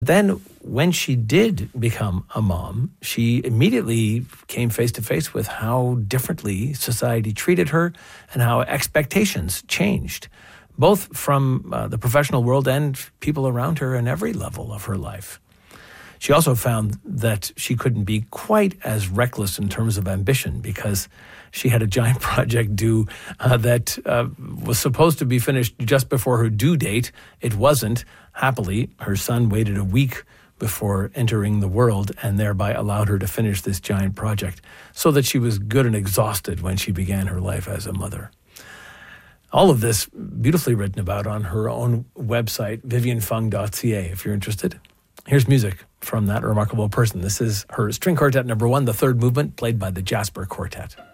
Then when she did become a mom, she immediately came face to face with how differently society treated her and how expectations changed, both from the professional world and people around her in every level of her life. She also found that she couldn't be quite as reckless in terms of ambition because she had a giant project due that was supposed to be finished just before her due date. It wasn't. Happily, her son waited a week before entering the world and thereby allowed her to finish this giant project so that she was good and exhausted when she began her life as a mother. All of this beautifully written about on her own website, vivianfung.ca, if you're interested. Here's music from that remarkable person. This is her string quartet number 1, the third movement, played by the Jasper Quartet.